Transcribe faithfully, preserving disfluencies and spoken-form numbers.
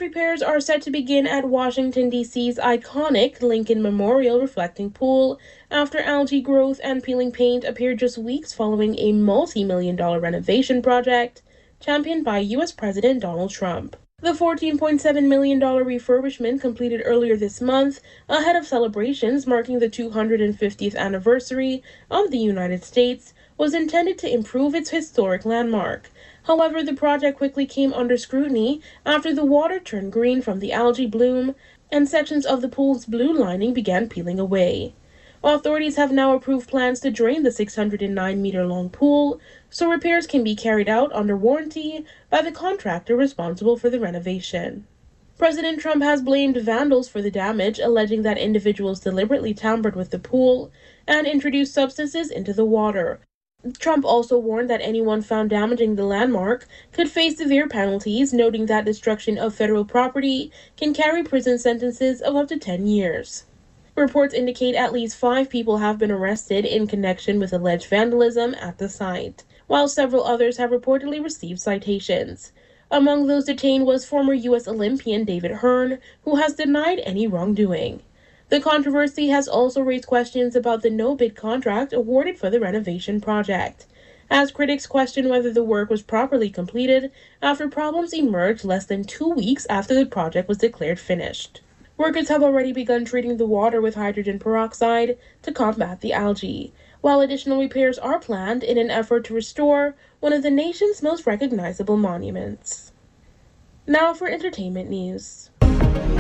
repairs are set to begin at Washington, D C's iconic Lincoln Memorial Reflecting Pool after algae growth and peeling paint appeared just weeks following a multi-million dollar renovation project championed by U S President Donald Trump. The fourteen point seven million dollars refurbishment completed earlier this month, ahead of celebrations marking the two hundred fiftieth anniversary of the United States, was intended to improve its historic landmark. However, the project quickly came under scrutiny after the water turned green from the algae bloom and sections of the pool's blue lining began peeling away. Authorities have now approved plans to drain the six hundred nine meter long pool, so repairs can be carried out under warranty by the contractor responsible for the renovation. President Trump has blamed vandals for the damage, alleging that individuals deliberately tampered with the pool and introduced substances into the water. Trump also warned that anyone found damaging the landmark could face severe penalties, noting that destruction of federal property can carry prison sentences of up to ten years. Reports indicate at least five people have been arrested in connection with alleged vandalism at the site, while several others have reportedly received citations. Among those detained was former U S Olympian David Hearn, who has denied any wrongdoing. The controversy has also raised questions about the no-bid contract awarded for the renovation project, as critics question whether the work was properly completed after problems emerged less than two weeks after the project was declared finished. Workers have already begun treating the water with hydrogen peroxide to combat the algae, while additional repairs are planned in an effort to restore one of the nation's most recognizable monuments. Now for entertainment news.